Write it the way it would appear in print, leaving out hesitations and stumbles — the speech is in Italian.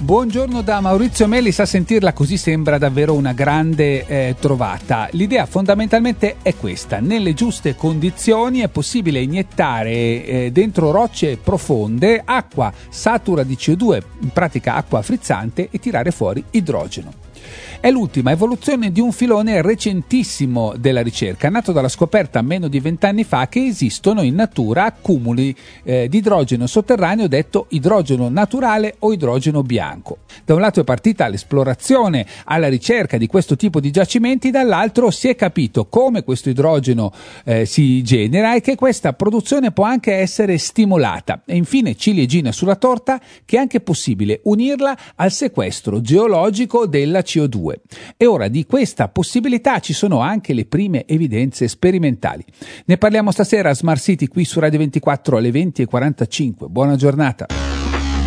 Buongiorno da Maurizio Melis. A sentirla così sembra davvero una grande trovata. L'idea fondamentalmente è questa: nelle giuste condizioni è possibile iniettare dentro rocce profonde acqua satura di CO2, in pratica acqua frizzante, e tirare fuori idrogeno. È l'ultima evoluzione di un filone recentissimo della ricerca, nato dalla scoperta meno di 20 anni fa che esistono in natura accumuli di idrogeno sotterraneo detto idrogeno naturale o idrogeno bianco. Da un lato è partita l'esplorazione alla ricerca di questo tipo di giacimenti, dall'altro si è capito come questo idrogeno si genera e che questa produzione può anche essere stimolata. E infine, ciliegina sulla torta, che è anche possibile unirla al sequestro geologico della CO2. E ora di questa possibilità ci sono anche le prime evidenze sperimentali. Ne parliamo stasera a Smart City qui su Radio 24 alle 20:45. Buona giornata.